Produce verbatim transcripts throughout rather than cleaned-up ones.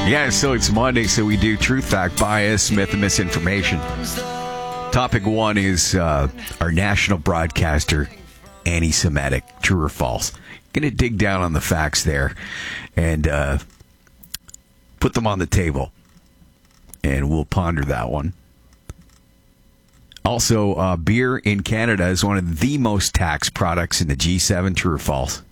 Yeah, so it's Monday, so we do truth, fact, bias, myth, and misinformation. Topic one is uh, our national broadcaster, anti-Semitic, true or false? Going to dig down on the facts there and uh, put them on the table, and we'll ponder that one. Also, uh, beer in Canada is one of the most taxed products in the G seven, true or false?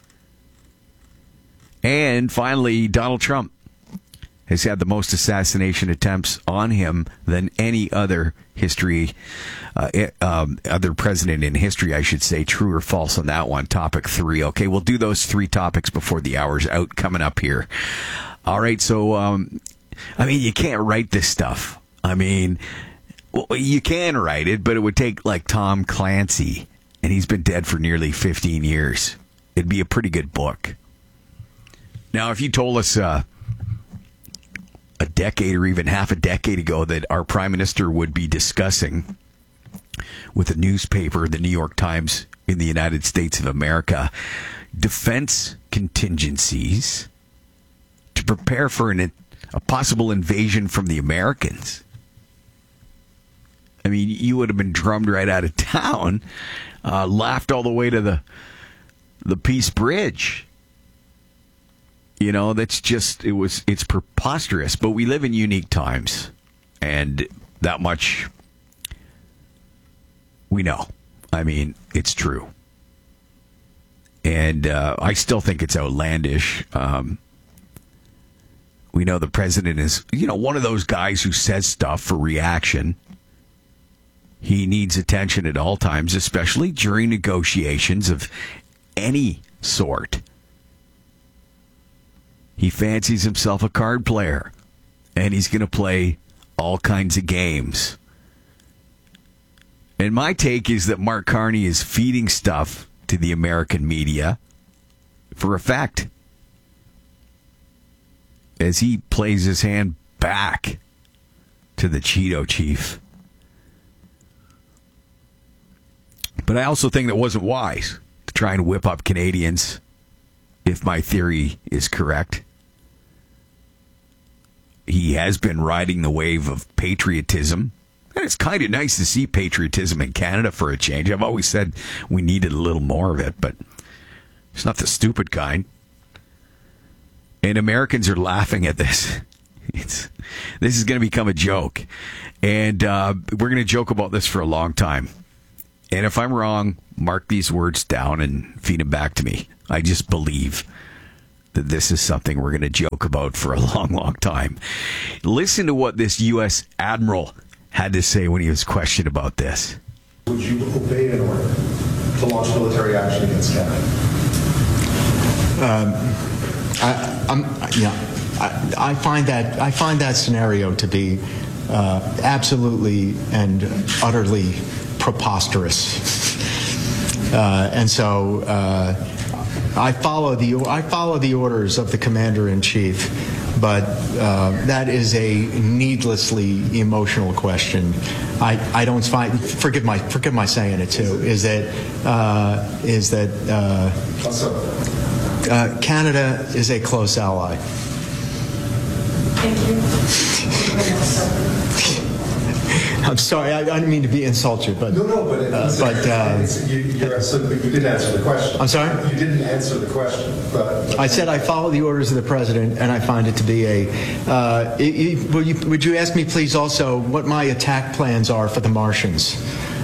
And finally, Donald Trump has had the most assassination attempts on him than any other history, uh, um, other president in history, I should say. True or false on that one? Topic three. Okay, we'll do those three topics before the hour's out coming up here. All right, so, um, I mean, you can't write this stuff. I mean, well, you can write it, but it would take, like, Tom Clancy, and he's been dead for nearly fifteen years. It'd be a pretty good book. Now, if you told us uh, a decade or even half a decade ago that our prime minister would be discussing with a newspaper, the New York Times in the United States of America, defense contingencies to prepare for an, a possible invasion from the Americans, I mean, you would have been drummed right out of town, uh, laughed all the way to the the Peace Bridge. You know, that's just, it was, it's preposterous. But we live in unique times, and that much we know. I mean, it's true. And uh, I still think it's outlandish. Um, we know the president is, you know, one of those guys who says stuff for reaction. He needs attention at all times, especially during negotiations of any sort. He fancies himself a card player, and he's going to play all kinds of games. And my take is that Mark Carney is feeding stuff to the American media for effect, as he plays his hand back to the Cheeto chief. But I also think that wasn't wise to try and whip up Canadians, if my theory is correct. He has been riding the wave of patriotism. And it's kind of nice to see patriotism in Canada for a change. I've always said we needed a little more of it, but it's not the stupid kind. And Americans are laughing at this. It's, this is going to become a joke. And uh, we're going to joke about this for a long time. And if I'm wrong, mark these words down and feed them back to me. I just believe that this is something we're going to joke about for a long, long time. Listen to what this U S Admiral had to say when he was questioned about this. Would you obey an order to launch military action against Canada? Um, I, I'm, yeah, I, I find that I find that scenario to be uh, absolutely and utterly preposterous, uh, and so uh, I follow the I follow the orders of the Commander-in-Chief, but uh, that is a needlessly emotional question. I, I don't find forgive my forgive my saying it too. Is that uh, is that uh, uh, Canada is a close ally. Thank you. I'm sorry, I, I didn't mean to be insult you, but no, no, but, it, uh, but uh, you, you're absolutely, you did answer the question. I'm sorry? You didn't answer the question. But, but I said I follow the orders of the president, and I find it to be a. Uh, it, it, would, you, would you ask me, please, also what my attack plans are for the Martians?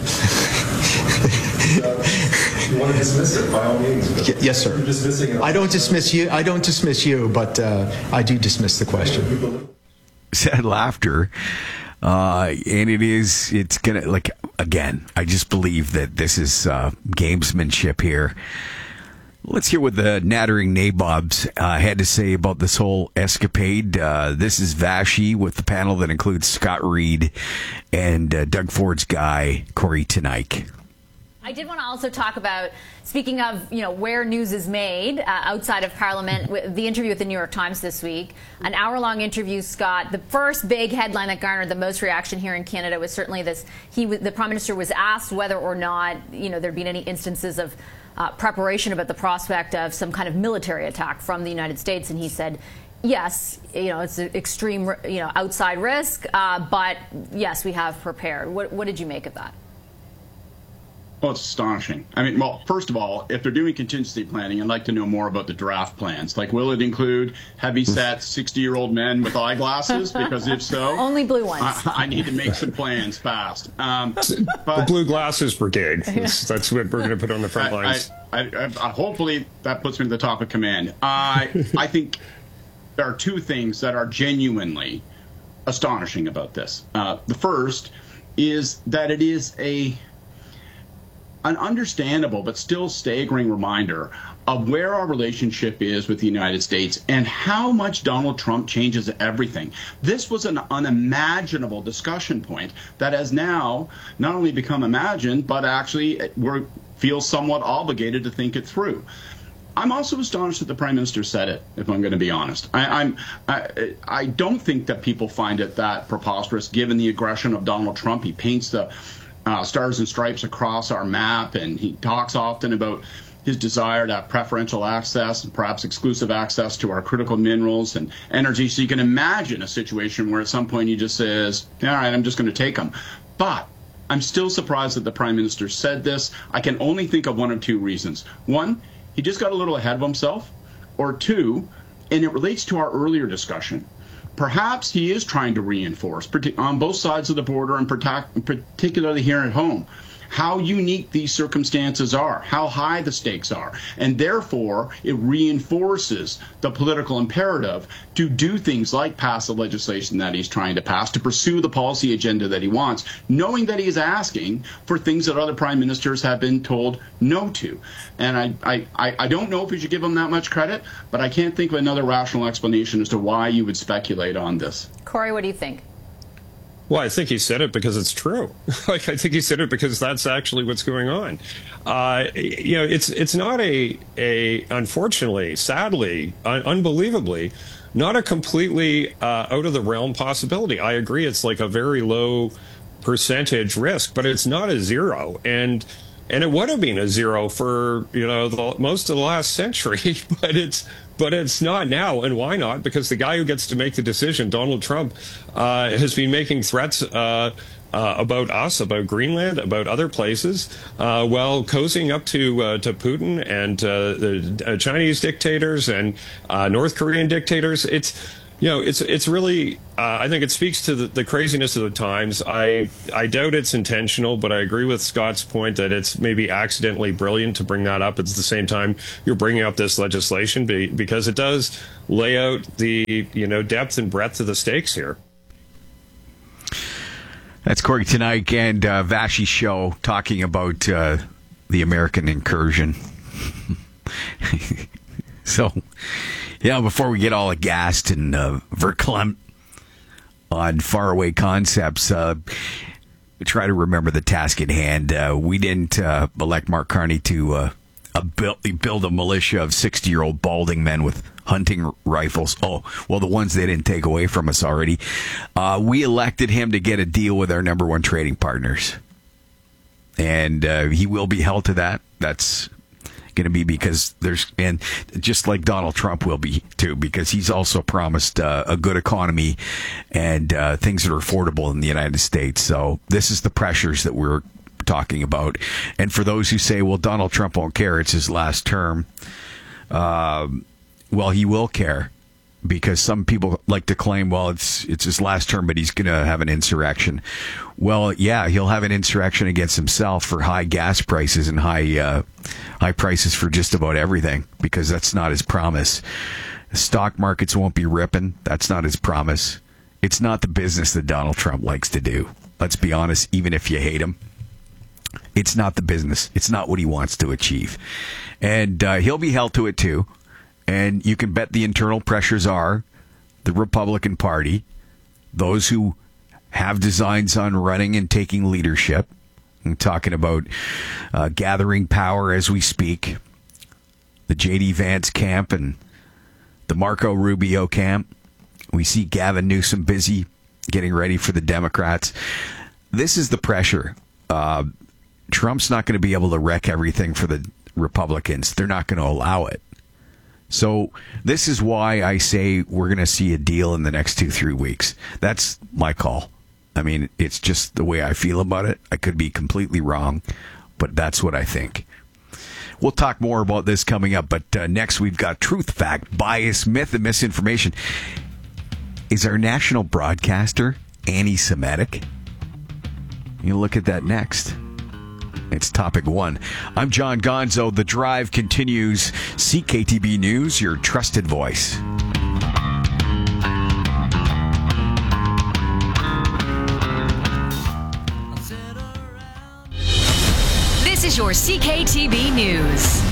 uh, you want to dismiss it by all means? Y- yes, sir. You're dismissing it. I don't dismiss you. I don't dismiss you, but uh, I do dismiss the question. Sad laughter. Uh, and it is, it's going to, like, again, I just believe that this is uh, gamesmanship here. Let's hear what the nattering nabobs uh, had to say about this whole escapade. Uh, this is Vashi with the panel that includes Scott Reed and uh, Doug Ford's guy, Corey Tenike. I did want to also talk about, speaking of, you know, where news is made uh, outside of Parliament, with the interview with the New York Times this week, an hour-long interview, Scott. The first big headline that garnered the most reaction here in Canada was certainly this. He, the Prime Minister was asked whether or not, you know, there'd been any instances of uh, preparation about the prospect of some kind of military attack from the United States, and he said yes, you know, it's an extreme, you know, outside risk, uh, but yes, we have prepared. What, what did you make of that? Well, it's astonishing. I mean, well, first of all, if they're doing contingency planning, I'd like to know more about the draft plans. Like, will it include heavy-set sixty-year-old men with eyeglasses? Because if so, only blue ones. I, I need to make some plans fast. Um, but, the Blue Glasses Brigade. That's, that's what we're going to put on the front lines. I, I, I, I, hopefully, that puts me to the top of command. I, I think there are two things that are genuinely astonishing about this. Uh, the first is that it is a an understandable but still staggering reminder of where our relationship is with the United States and how much Donald Trump changes everything. This was an unimaginable discussion point that has now not only become imagined, but actually we feel somewhat obligated to think it through. I'm also astonished that the Prime Minister said it, if I'm going to be honest. I, I'm, I, I don't think that people find it that preposterous, given the aggression of Donald Trump. He paints the Uh, stars and stripes across our map, and he talks often about his desire to have preferential access and perhaps exclusive access to our critical minerals and energy. So you can imagine a situation where at some point he just says, all right, I'm just going to take them. But I'm still surprised that the Prime Minister said this. I can only think of one of two reasons. One, he just got a little ahead of himself. Or two, and it relates to our earlier discussion, perhaps he is trying to reinforce, on both sides of the border and particularly here at home, how unique these circumstances are, how high the stakes are, and therefore it reinforces the political imperative to do things like pass the legislation that he's trying to pass, to pursue the policy agenda that he wants, knowing that he is asking for things that other prime ministers have been told no to. And I, I, I don't know if we should give him that much credit, but I can't think of another rational explanation as to why you would speculate on this. Corey, what do you think? Well, I think he said it because it's true. Like, I think he said it because that's actually what's going on. Uh, you know, it's it's not a a unfortunately, sadly, un- unbelievably, not a completely uh, out of the realm possibility. I agree, it's like a very low percentage risk, but it's not a zero. And and it would have been a zero for, you know, the, most of the last century, but it's but it's not now. And why not? Because the guy who gets to make the decision, Donald Trump, uh, has been making threats uh, uh, about us, about Greenland, about other places, uh, while cozying up to uh, to Putin and uh, the uh, Chinese dictators and uh, North Korean dictators. It's You know, it's it's really, uh, I think it speaks to the, the craziness of the times. I I doubt it's intentional, but I agree with Scott's point that it's maybe accidentally brilliant to bring that up. At the same time, you're bringing up this legislation be, because it does lay out the, you know, depth and breadth of the stakes here. That's Corey Teneycke and uh, Vassy Show talking about uh, the American incursion. So... Yeah, before we get all aghast and uh, verklempt on faraway concepts, uh, try to remember the task at hand. Uh, we didn't uh, elect Mark Carney to uh, a build, build a militia of sixty-year-old balding men with hunting rifles. Oh, well, the ones they didn't take away from us already. Uh, we elected him to get a deal with our number one trading partners. And uh, he will be held to that. That's going to be because there's, and just like Donald Trump will be too, because he's also promised uh, a good economy and uh, things that are affordable in the United States. So this is the pressures that we're talking about. And for those who say, well, Donald Trump won't care, it's his last term. Um, well, he will care, because some people like to claim, well, it's it's his last term, but he's going to have an insurrection. Well, yeah, he'll have an insurrection against himself for high gas prices and high uh, high prices for just about everything, because that's not his promise. The stock markets won't be ripping. That's not his promise. It's not the business that Donald Trump likes to do. Let's be honest, even if you hate him. It's not the business. It's not what he wants to achieve. And uh, he'll be held to it, too. And you can bet the internal pressures are the Republican Party, those who have designs on running and taking leadership. I'm talking about uh, gathering power as we speak. The J D Vance camp and the Marco Rubio camp. We see Gavin Newsom busy getting ready for the Democrats. This is the pressure. Uh, Trump's not going to be able to wreck everything for the Republicans. They're not going to allow it. So this is why I say we're going to see a deal in the next two, three weeks. That's my call. I mean, it's just the way I feel about it. I could be completely wrong, but that's what I think. We'll talk more about this coming up, but uh, next we've got Truth, Fact, Bias, Myth, and Misinformation. Is our national broadcaster anti-Semitic? You look at that next. It's topic one. I'm John Gonzo. The Drive continues. C K T B News, your trusted voice. This is your C K T B News.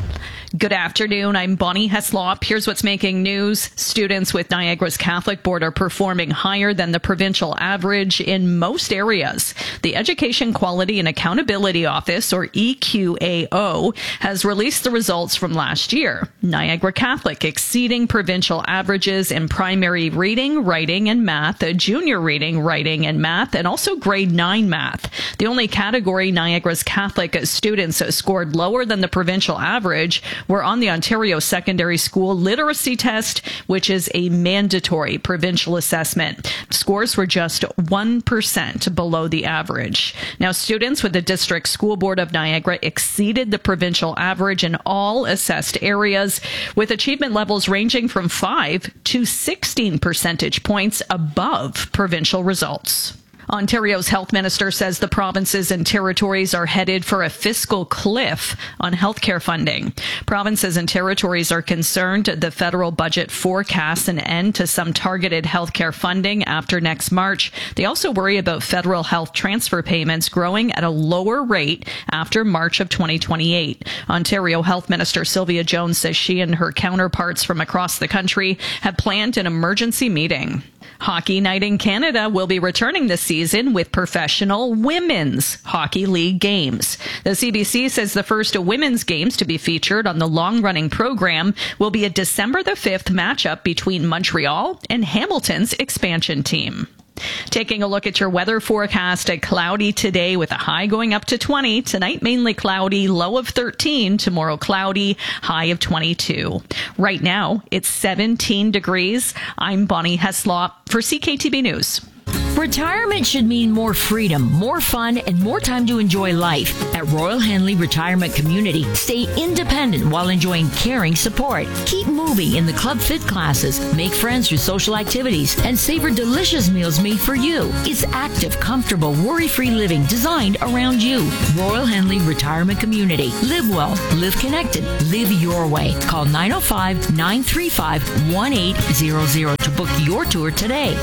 Good afternoon. I'm Bonnie Heslop. Here's what's making news. Students with Niagara's Catholic Board are performing higher than the provincial average in most areas. The Education Quality and Accountability Office, or E Q A O, has released the results from last year. Niagara Catholic exceeding provincial averages in primary reading, writing, and math, junior reading, writing, and math, and also grade nine math. The only category Niagara's Catholic students scored lower than the provincial average were on the Ontario Secondary School Literacy Test, which is a mandatory provincial assessment. Scores were just one percent below the average. Now, students with the District School Board of Niagara exceeded the provincial average in all assessed areas, with achievement levels ranging from five to sixteen percentage points above provincial results. Ontario's health minister says the provinces and territories are headed for a fiscal cliff on healthcare funding. Provinces and territories are concerned the federal budget forecasts an end to some targeted healthcare funding after next March. They also worry about federal health transfer payments growing at a lower rate after March of twenty twenty-eight. Ontario Health Minister Sylvia Jones says she and her counterparts from across the country have planned an emergency meeting. Hockey Night in Canada will be returning this season with professional women's hockey league games. The C B C says the first women's games to be featured on the long-running program will be a December the fifth matchup between Montreal and Hamilton's expansion team. Taking a look at your weather forecast, a cloudy today with a high going up to twenty. Tonight, mainly cloudy, low of thirteen. Tomorrow, cloudy, high of twenty-two. Right now, it's seventeen degrees. I'm Bonnie Heslop for C K T B News. Retirement should mean more freedom, more fun, and more time to enjoy life. At Royal Henley Retirement Community, stay independent while enjoying caring support. Keep moving in the Club Fit classes, make friends through social activities, and savor delicious meals made for you. It's active, comfortable, worry-free living designed around you. Royal Henley Retirement Community. Live well, live connected, live your way. Call nine oh five, nine three five, one eight zero zero to book your tour today.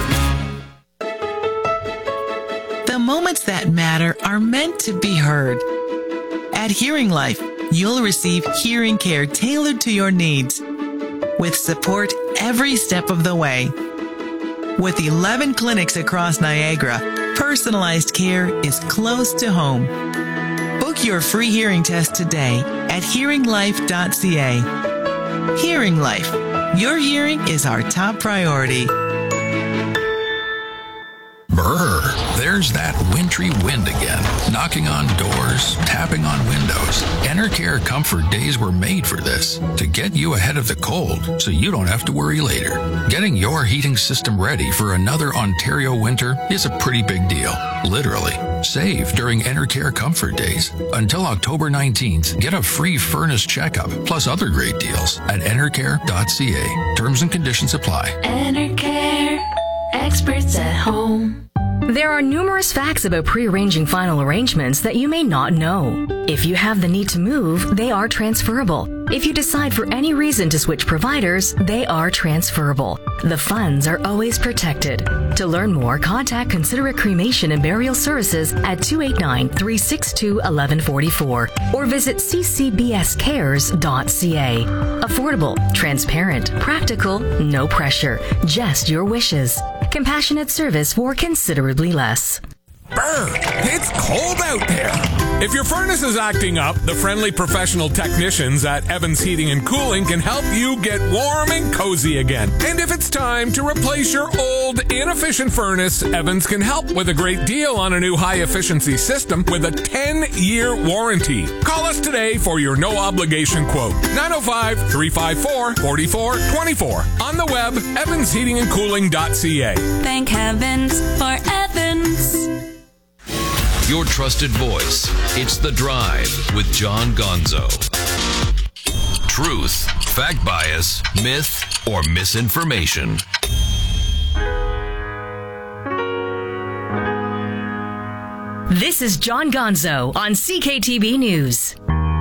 The moments that matter are meant to be heard. At Hearing Life, you'll receive hearing care tailored to your needs, with support every step of the way. With eleven clinics across Niagara, personalized care is close to home. Book your free hearing test today at hearing life dot c a. Hearing Life. Your hearing is our top priority. Brr, there's that wintry wind again, knocking on doors, tapping on windows. Enercare Comfort Days were made for this, to get you ahead of the cold so you don't have to worry later. Getting your heating system ready for another Ontario winter is a pretty big deal, literally. Save during Enercare Comfort Days. Until October nineteenth, get a free furnace checkup, plus other great deals at enercare dot c a. Terms and conditions apply. Enercare, experts at home. There are numerous facts about pre-arranging final arrangements that you may not know. If you have the need to move, they are transferable. If you decide for any reason to switch providers, they are transferable. The funds are always protected. To learn more, contact Considerate Cremation and Burial Services at two eight nine, three six two, one one four four or visit c c b s cares dot c a. Affordable, transparent, practical, no pressure, just your wishes. Compassionate service for considerably less. Brr, it's cold out there. If your furnace is acting up, the friendly professional technicians at Evans Heating and Cooling can help you get warm and cozy again. And if it's time to replace your old, inefficient furnace, Evans can help with a great deal on a new high-efficiency system with a ten-year warranty. Call us today for your no-obligation quote. nine oh five, three five four, four four two four. On the web, evans heating and cooling dot c a. Thank heavens for Evans. Your trusted voice. It's The Drive with John Gonzo. Truth, fact bias, myth, or misinformation. This is John Gonzo on C K T B News.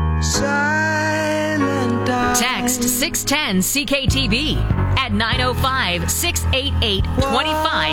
Text six ten C K T B at nine oh five, six eight eight, two five